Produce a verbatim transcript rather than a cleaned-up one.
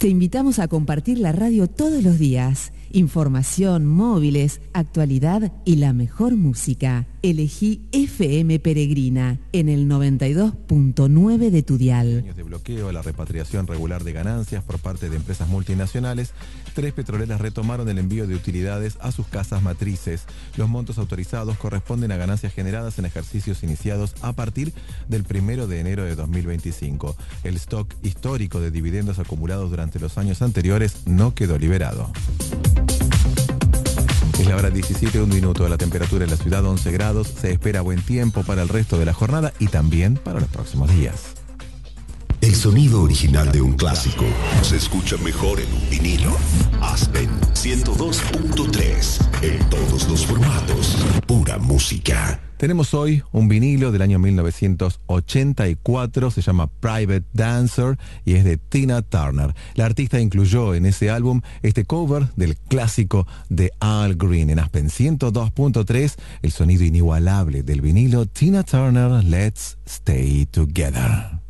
Te invitamos a compartir la radio todos los días. Información, móviles, actualidad y la mejor música. Elegí F M Peregrina en el noventa y dos punto nueve de tu dial. Años de bloqueo a la repatriación regular de ganancias por parte de empresas multinacionales, tres petroleras retomaron el envío de utilidades a sus casas matrices. Los montos autorizados corresponden a ganancias generadas en ejercicios iniciados a partir del primero de enero de dos mil veinticinco. El stock histórico de dividendos acumulados durante los años anteriores no quedó liberado. Es la hora diecisiete, un minuto. La temperatura en la ciudad once grados. Se espera buen tiempo para el resto de la jornada y también para los próximos días. El sonido original de un clásico se escucha mejor en un vinilo. Aspen ciento dos punto tres. En todos los formatos. Pura música. Tenemos hoy un vinilo del año mil novecientos ochenta y cuatro, se llama Private Dancer y es de Tina Turner. La artista incluyó en ese álbum este cover del clásico de Al Green. En Aspen ciento dos punto tres, el sonido inigualable del vinilo Tina Turner, Let's Stay Together.